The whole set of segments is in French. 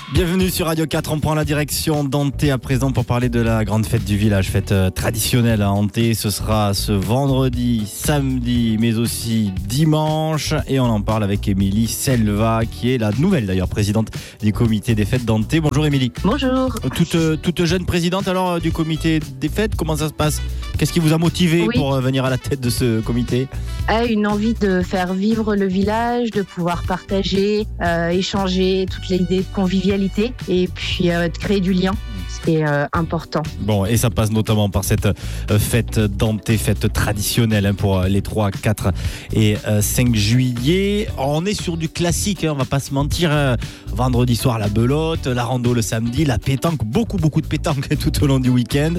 Bienvenue sur Radio 4, on prend la direction d'Anthée à présent pour parler de la grande fête du village, fête traditionnelle à Anthée. Ce sera ce vendredi, samedi, mais aussi dimanche. Et on en parle avec Émilie Selva, qui est la nouvelle d'ailleurs présidente du comité des fêtes d'Anthée. Bonjour Émilie. Bonjour. Toute jeune présidente alors du comité des fêtes, comment ça se passe ? Qu'est-ce qui vous a motivé pour venir à la tête de ce comité ? Une envie de faire vivre le village, de pouvoir partager, échanger toutes les idées de convivialité et puis de créer du lien. C'est important. Bon, et ça passe notamment par cette fête d'Anthée, fête traditionnelle pour les 3, 4 et 5 juillet. On est sur du classique, on va pas se mentir. Vendredi soir, la belote, la rando le samedi, la pétanque, beaucoup de pétanque tout au long du week-end.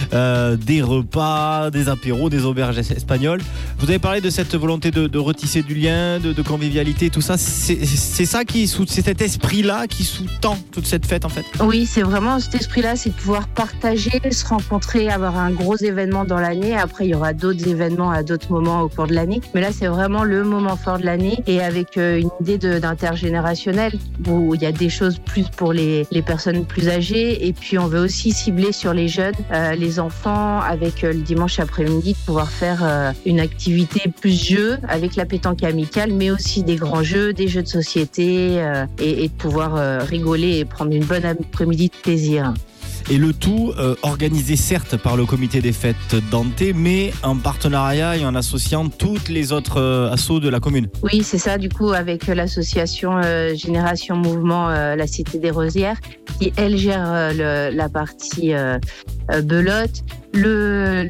Des repas, des apéros, des auberges espagnoles. Vous avez parlé de cette volonté de retisser du lien, de convivialité, tout ça. C'est ça c'est cet esprit-là qui sous-tend toute cette fête en fait. Oui, c'est vraiment cet esprit-là, c'est de pouvoir partager, se rencontrer, avoir un gros événement dans l'année. Après, il y aura d'autres événements à d'autres moments au cours de l'année. Mais là, c'est vraiment le moment fort de l'année et avec une idée d'intergénérationnel où il y a des choses plus pour les personnes plus âgées. Et puis, on veut aussi cibler sur les jeunes, les enfants, avec le dimanche après-midi, de pouvoir faire une activité plus jeu avec la pétanque amicale, mais aussi des grands jeux, des jeux de société et de pouvoir rigoler et prendre une bonne après-midi de plaisir. Et le tout organisé certes par le comité des fêtes d'Anthée, mais en partenariat et en associant toutes les autres assos de la commune. Oui, c'est ça, du coup, avec l'association Génération Mouvement La Cité des Rosières, qui, elle, gère la partie belote, le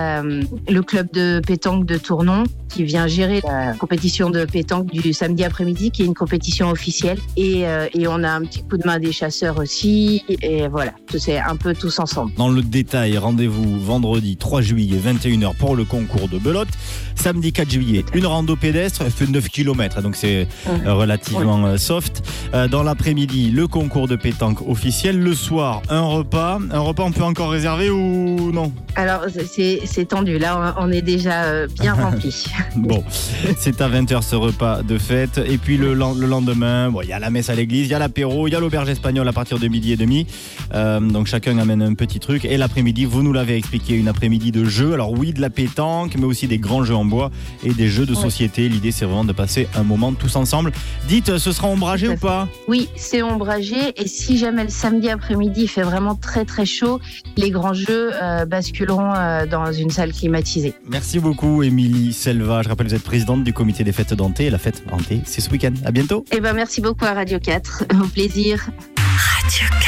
club de pétanque de Tournon, qui vient gérer la compétition de pétanque du samedi après-midi, qui est une compétition officielle. Et on a un petit coup de main des chasseurs aussi. Et voilà, c'est un peu tous ensemble. Dans le détail, rendez-vous vendredi 3 juillet, 21h pour le concours de belote. Samedi 4 juillet, une rando pédestre, elle fait 9 km, donc c'est relativement soft. Dans l'après-midi, le concours de pétanque officiel. Le soir, un repas. Un repas, on peut encore réserver ou non ? Alors, c'est tendu. Là, on est déjà bien rempli. Bon, c'est à 20h ce repas de fête. Et puis le lendemain, il y a la messe à l'église, il y a l'apéro, il y a l'auberge espagnole à partir de 12h30. Donc chacun amène un petit truc. Et l'après-midi, vous nous l'avez expliqué, une après-midi de jeux. Alors oui, de la pétanque, mais aussi des grands jeux en bois et des jeux de société. L'idée, c'est vraiment de passer un moment tous ensemble. Dites, ce sera ombragé ou pas ? Oui, c'est ombragé. Et si jamais le samedi après-midi, il fait vraiment très très chaud, les grands jeux basculeront dans une salle climatisée. Merci beaucoup, Émilie Selva. Je rappelle que vous êtes présidente du comité des fêtes d'Anthée. Et la fête d'Anthée, c'est ce week-end. À bientôt. Merci beaucoup à Radio 4. Au plaisir. Radio 4.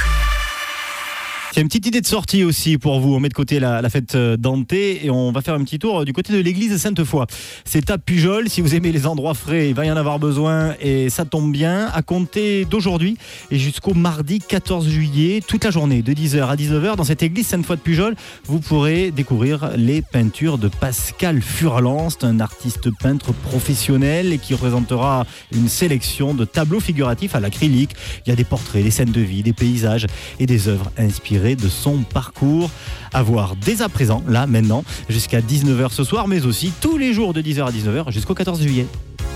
C'est une petite idée de sortie aussi pour vous. On met de côté la fête d'Anthée et on va faire un petit tour du côté de l'église Sainte-Foy. C'est à Pujol. Si vous aimez les endroits frais, il va y en avoir besoin et ça tombe bien. À compter d'aujourd'hui et jusqu'au mardi 14 juillet, toute la journée de 10h à 19h, dans cette église Sainte-Foy de Pujol, vous pourrez découvrir les peintures de Pascal Furlan. C'est un artiste peintre professionnel et qui représentera une sélection de tableaux figuratifs à l'acrylique. Il y a des portraits, des scènes de vie, des paysages et des œuvres inspirées de son parcours. À voir dès à présent, là, maintenant, jusqu'à 19h ce soir, mais aussi tous les jours de 10h à 19h jusqu'au 14 juillet.